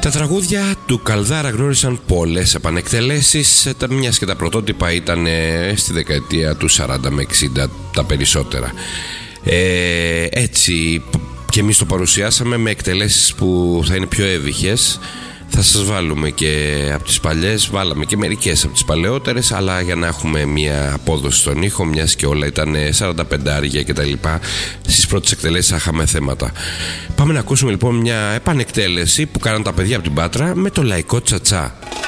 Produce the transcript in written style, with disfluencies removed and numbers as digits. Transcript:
Τα τραγούδια του Καλδάρα γνώρισαν πολλές επανεκτελέσεις, μιας και τα πρωτότυπα ήταν στη δεκαετία του 40 με 60 τα περισσότερα. Έτσι και εμείς το παρουσιάσαμε με εκτελέσεις που θα είναι πιο εύηχες. Θα σας βάλουμε και από τις παλιές, βάλαμε και μερικές από τις παλαιότερες, αλλά για να έχουμε μια απόδοση στον ήχο, μιας και όλα ήταν 45 και τα λοιπά. Στις πρώτες εκτελέσεις είχαμε θέματα. Πάμε να ακούσουμε λοιπόν μια επανεκτέλεση που κάναν τα παιδιά από την Πάτρα με το λαϊκό τσατσά.